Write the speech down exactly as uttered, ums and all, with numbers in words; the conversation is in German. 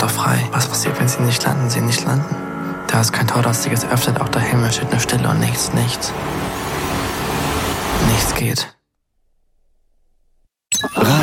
einfach frei. Was passiert, wenn sie nicht landen? Sie nicht landen. Da ist kein Tor, das sich öffnet, auch der Himmel steht nur Stille und nichts, nichts. Nichts geht.